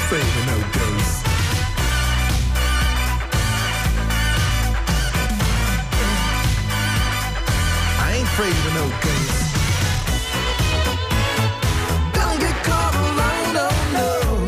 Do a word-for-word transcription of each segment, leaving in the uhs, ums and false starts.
afraid of no ghosts. I ain't afraid of no ghosts. Don't get caught alone, oh no.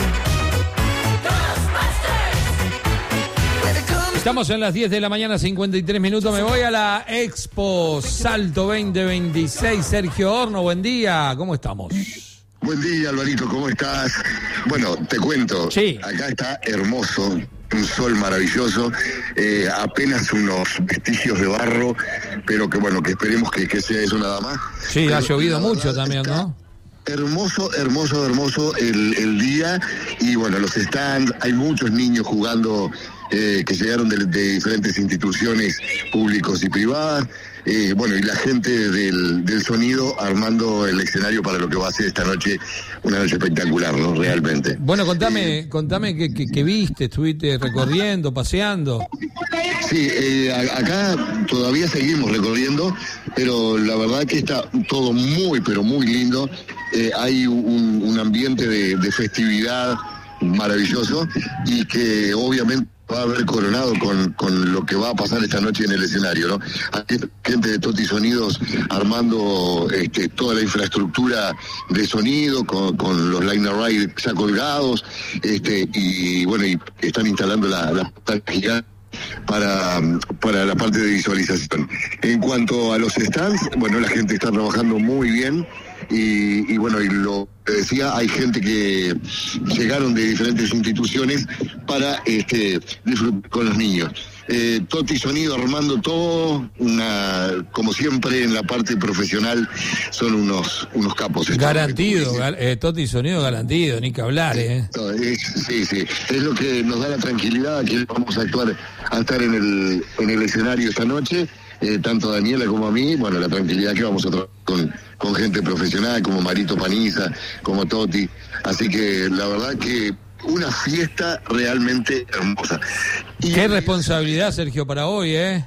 Ghostbusters. Estamos en las diez de la mañana, cincuenta y tres minutos. Me voy a la Expo Salto veinte veintiséis. Sergio Horno, buen día. ¿Cómo estamos? Buen día, Alvarito, ¿cómo estás? Bueno, te cuento, sí. Acá está hermoso, un sol maravilloso, eh, apenas unos vestigios de barro, pero que bueno, que esperemos que, que sea eso nada más. Sí, pero ha llovido mucho verdad, también, ¿no? Hermoso, hermoso, hermoso el, el día, y bueno, los stands, hay muchos niños jugando eh, que llegaron de, de diferentes instituciones públicos y privadas. Eh, bueno, y la gente del, del sonido armando el escenario para lo que va a ser esta noche, una noche espectacular, ¿no? Realmente. Bueno, contame, Eh, contame qué, qué, qué viste, estuviste recorriendo, paseando. Sí, eh, a- acá todavía seguimos recorriendo, pero la verdad que está todo muy, pero muy lindo. Eh, hay un, un ambiente de, de festividad maravilloso y que obviamente va a haber coronado con, con lo que va a pasar esta noche en el escenario, ¿no? Hay gente de Toti Sonidos armando este, toda la infraestructura de sonido con, con los line array ya colgados, este, y bueno, y están instalando la, la pantalla gigante para, para la parte de visualización. En cuanto a los stands, bueno, la gente está trabajando muy bien y, y bueno, y lo que decía, hay gente que llegaron de diferentes instituciones para este, disfrutar con los niños. Eh, Toti Sonido armando todo, una, como siempre en la parte profesional, son unos, unos capos. Garantido, gar- eh, Toti Sonido garantido, ni que hablar, ¿eh? No, es- sí, sí, es lo que nos da la tranquilidad que vamos a actuar, a estar en el, en el escenario esta noche, eh, tanto a Daniela como a mí, bueno, la tranquilidad que vamos a trabajar con, con gente profesional como Marito Paniza, como Toti, así que la verdad que una fiesta realmente hermosa. Y Qué responsabilidad, Sergio, para hoy, ¿eh?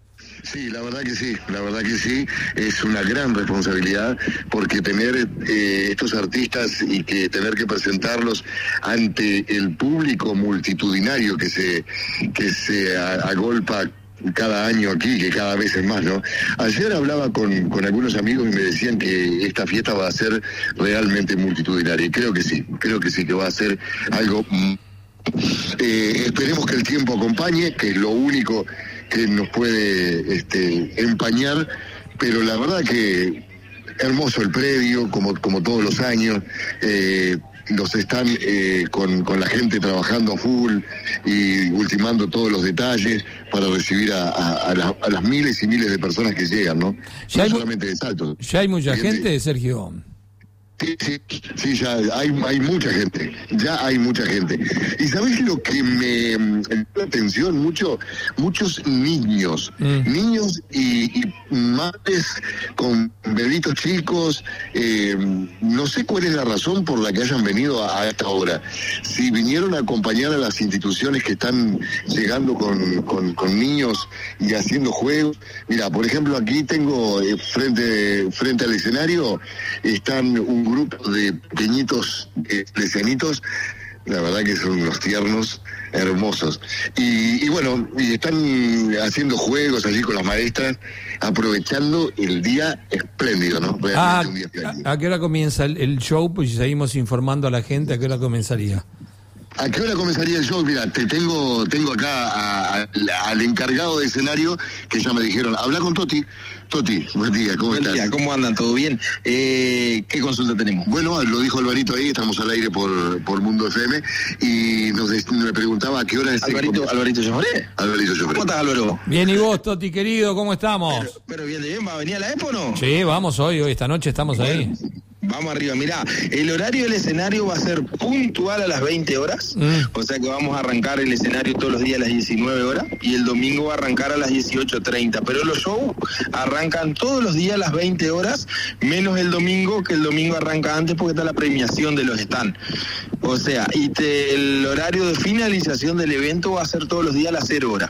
Sí, la verdad que sí, la verdad que sí, es una gran responsabilidad porque tener eh, estos artistas y que tener que presentarlos ante el público multitudinario que se que se a- agolpa cada año aquí, que cada vez es más, ¿no? Ayer hablaba con, con algunos amigos y me decían que esta fiesta va a ser realmente multitudinaria, y creo que sí, creo que sí, que va a ser algo... mm, Eh, esperemos que el tiempo acompañe, que es lo único que nos puede este, empañar, pero la verdad que hermoso el predio, como, como todos los años, eh, los están eh, con, con la gente trabajando a full y ultimando todos los detalles para recibir a, a, a, las, a las miles y miles de personas que llegan, ¿no? Ya No hay mu- solamente de Salto. ¿Ya hay mucha Gente- gente, Sergio? Sí, sí, sí, ya hay, hay mucha gente, ya hay mucha gente. ¿Y sabés lo que me mm, llama la atención? Mucho, muchos niños, Mm. niños y, y madres con bebitos chicos, eh, no sé cuál es la razón por la que hayan venido a, a esta hora. Si vinieron a acompañar a las instituciones que están llegando con, con, con niños y haciendo juegos. Mira, por ejemplo, aquí tengo eh, frente, frente al escenario, están un grupo de pequeñitos eh, lesianitos, la verdad que son unos tiernos, hermosos. Y, y bueno, y están haciendo juegos allí con las maestras, aprovechando el día espléndido, ¿no? Realmente Ah, un día espléndido. ¿a, a qué hora comienza el, el show? Pues si seguimos informando a la gente, ¿a qué hora comenzaría? ¿A qué hora comenzaría el show? Mira, te tengo tengo acá a- a- al encargado de escenario que ya me dijeron, habla con Toti. Toti, buen día, ¿cómo Buen estás? día, ¿cómo andan? ¿Todo bien? Eh, ¿Qué consulta tenemos? Bueno, lo dijo Alvarito ahí, estamos al aire por, por Mundo F M y nos des- me preguntaba a qué hora es el- Alvarito, Alvarito Lloré. Alvarito Lloré. ¿Cómo estás, Álvaro? Bien, ¿y vos, Toti, querido? ¿Cómo estamos? Pero, pero bien, de bien, ¿va a venir a la Expo o no? Sí, vamos hoy, hoy, esta noche estamos ahí. Vamos arriba, mirá, el horario del escenario va a ser puntual a las veinte horas, Mm. o sea que vamos a arrancar el escenario todos los días a las diecinueve horas y el domingo va a arrancar a las dieciocho treinta, pero los shows arrancan todos los días a las veinte horas, menos el domingo, que el domingo arranca antes porque está la premiación de los stands. O sea, y te- el horario de finalización del evento va a ser todos los días a las cero horas.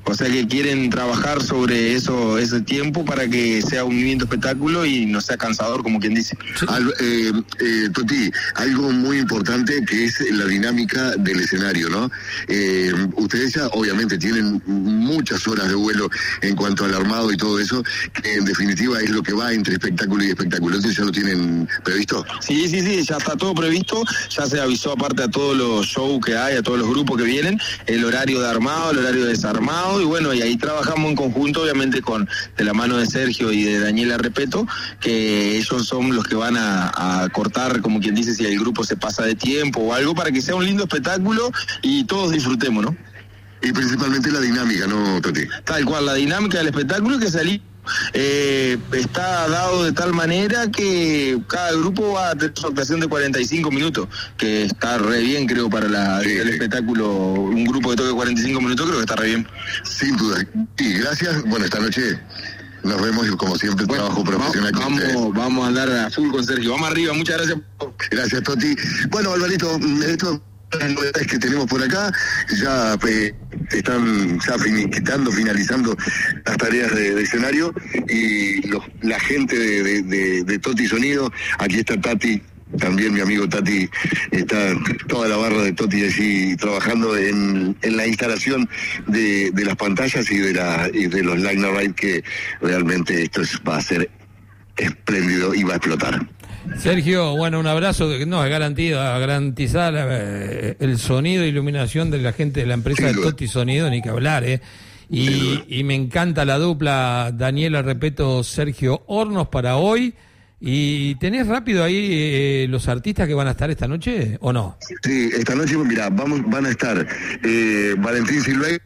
O sea que quieren trabajar sobre eso, ese tiempo para que sea un lindo espectáculo y no sea cansador, como quien dice. Al, eh, eh, Toti, algo muy importante que es la dinámica del escenario, ¿no? Eh, ustedes ya obviamente tienen muchas horas de vuelo en cuanto al armado y todo eso, que en definitiva es lo que va entre espectáculo y espectáculo. ¿Ustedes ya lo tienen previsto? Sí, sí, sí, ya está todo previsto, ya se avisó aparte a todos los shows que hay, a todos los grupos que vienen, el horario de armado, el horario de desarmado, y bueno, y ahí trabajamos en conjunto, obviamente con de la mano de Sergio y de Daniela Repeto, que ellos son los que van a, a cortar, como quien dice, si el grupo se pasa de tiempo o algo, para que sea un lindo espectáculo y todos disfrutemos, ¿no? Y principalmente la dinámica, ¿no, Toti? Tal cual, la dinámica del espectáculo que salí. Eh, está dado de tal manera que cada grupo va a tener su actuación de cuarenta y cinco minutos, que está re bien, creo, para la, sí, el espectáculo. Un grupo que toque cuarenta y cinco minutos creo que está re bien. Sin duda. Y gracias. Bueno, esta noche nos vemos y como siempre, bueno, trabajo profesional. Vamos, vamos, vamos a andar a full con Sergio. Vamos arriba, muchas gracias. Gracias, Toti. Bueno, Alvarito, esto... las novedades que tenemos por acá, ya eh, están ya finiquitando, finalizando las tareas de, de escenario y los, la gente de, de, de, de Toti Sonido, aquí está Tati, también mi amigo Tati, está toda la barra de Toti allí trabajando en, en la instalación de, de las pantallas y de, la, y de los line ride, que realmente esto es, va a ser espléndido y va a explotar. Sergio, bueno, un abrazo, no, es garantía, garantizar eh, el sonido e iluminación de la gente de la empresa de Toti Sonido, ni que hablar, ¿eh? Y, y me encanta la dupla Daniela Repeto, Sergio Hornos para hoy. ¿Y tenés rápido ahí eh, los artistas que van a estar esta noche o no? Sí, esta noche, mira, vamos, van a estar eh, Valentín Silveira,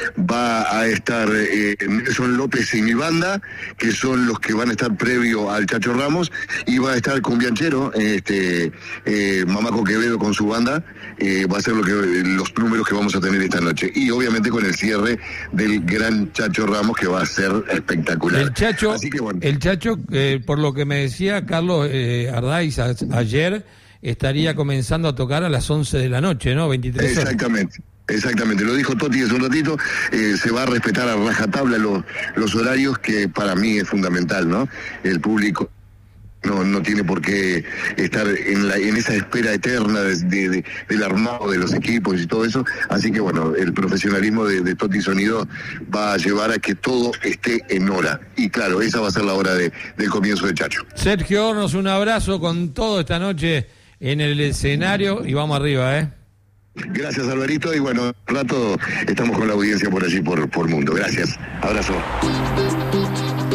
va a estar eh, Nelson López y mi banda, que son los que van a estar previo al Chacho Ramos, y va a estar Cumbianchero, este, eh, Mamaco Quevedo con su banda, eh, va a ser lo que, los números que vamos a tener esta noche. Y obviamente con el cierre del gran Chacho Ramos, que va a ser espectacular. El Chacho, Así que, bueno. el Chacho eh, por lo que me decía Carlos eh, Ardáiz a, ayer, estaría comenzando a tocar a las once de la noche, ¿no? veintitrés horas. Exactamente. Exactamente, lo dijo Toti hace un ratito, eh, se va a respetar a rajatabla los, los horarios, que para mí es fundamental, ¿no? El público no no tiene por qué estar en la en esa espera eterna de, de, de, del armado de los equipos y todo eso, así que bueno, el profesionalismo de, de Toti Sonido va a llevar a que todo esté en hora, y claro, esa va a ser la hora de, del comienzo de Chacho. Sergio Hornos, un abrazo con todo esta noche en el escenario y vamos arriba, ¿eh? Gracias, Alvarito, y bueno, un rato estamos con la audiencia por allí, por, por Mundo. Gracias, abrazo.